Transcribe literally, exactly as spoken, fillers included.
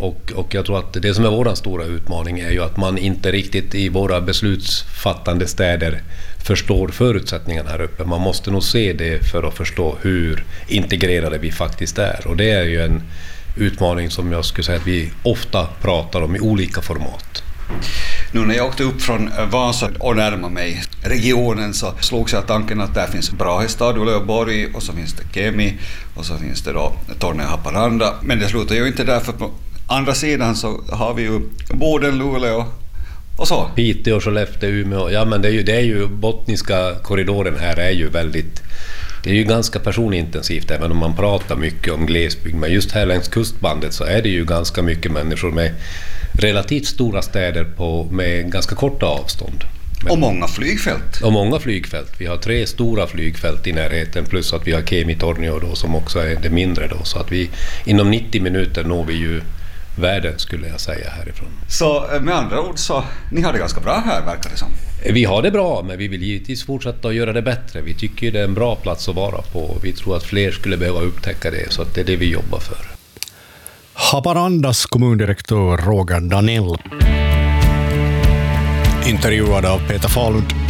Och, och jag tror att det som är vår stora utmaning är ju att man inte riktigt i våra beslutsfattande städer förstår förutsättningarna här uppe. Man måste nog se det för att förstå hur integrerade vi faktiskt är. Och det är ju en utmaning som jag skulle säga att vi ofta pratar om i olika format. Nu när jag åkte upp från Vasa och närmade mig regionen så slogs jag tanken att där finns Brahestad, Uleåborg och så finns det Kemi och så finns det då Torneå, Haparanda. Men det slutar ju inte där, för på andra sidan så har vi ju Boden, Luleå och så. Piteå, Skellefteå, Umeå. Ja, men det är ju, det är ju Bottniska korridoren här är ju väldigt, det är ju ganska personintensivt även om man pratar mycket om glesbygd. Men just här längs kustbandet så är det ju ganska mycket människor med relativt stora städer på, med ganska korta avstånd. Men, och många flygfält. Och många flygfält. Vi har tre stora flygfält i närheten plus att vi har Kemi, Torneå då, som också är det mindre då. Så att vi inom nittio minuter når vi ju världen skulle jag säga härifrån. Så med andra ord så ni har det ganska bra här verkar det som. Vi har det bra, men vi vill givetvis fortsätta att göra det bättre. Vi tycker det är en bra plats att vara på. Vi tror att fler skulle behöva upptäcka det, så att det är det vi jobbar för. Haparandas kommundirektör Roger Danell. Intervjuad av Peter Fahlund.